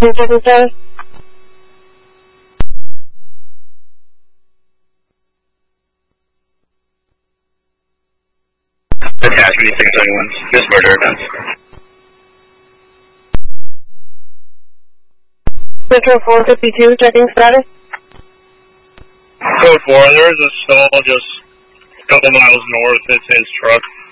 Checking status. Attachment 671, just murder events. Central 452, checking status. Code 4, there is a stall just a couple miles north. It's his truck.